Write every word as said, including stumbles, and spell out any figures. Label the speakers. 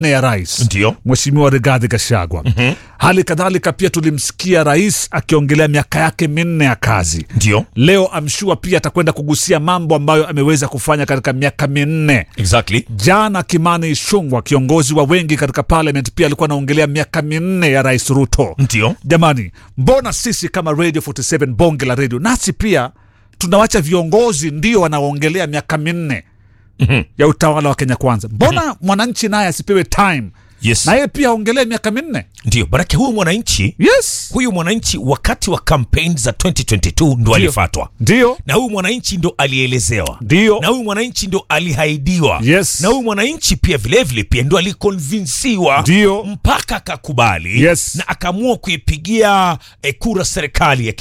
Speaker 1: ya rais,
Speaker 2: Ndio.
Speaker 1: Mheshimiwa Rigathi Gachagua.
Speaker 2: Mhm.
Speaker 1: Hali kadhalika pia tulimsikia rais akiongelea miaka yake minne ya kazi.
Speaker 2: Ndio.
Speaker 1: Leo amshua pia atakwenda kugusia mambo ambayo ameweza kufanya katika miaka minne.
Speaker 2: Exactly.
Speaker 1: Jana Kimani Ichung'wah, kiongozi wa wengi katika parliament, pia alikuwa anaongelea miaka minne ya Rais Ruto.
Speaker 2: Ndio.
Speaker 1: Jamani, mbona sisi kama Radio forty seven bonge la radio nasi pia tunawacha viongozi ndio wanaongelea miaka minne
Speaker 2: Mhm.
Speaker 1: ya utawala wa Kenya Kwanza? Mbona mwananchi naye asipewe time
Speaker 2: Yes.
Speaker 1: na yeye pia aongelee miaka minne?
Speaker 2: Ndio, baraka huyu mwananchi,
Speaker 1: Yes.
Speaker 2: huyu mwananchi wakati wa campaign za twenty twenty-two ndo alifatwa.
Speaker 1: Ndio.
Speaker 2: Na huyu mwananchi ndo alielezewa.
Speaker 1: Ndio.
Speaker 2: Na huyu mwananchi ndo alihaidiwa.
Speaker 1: Yes.
Speaker 2: Na huyu mwananchi pia vile vile pia ndo alikonvinsiwa
Speaker 1: Ndio.
Speaker 2: mpaka akakubali.
Speaker 1: Yes.
Speaker 2: Na akaamua kuipigia eh, kura serikali ya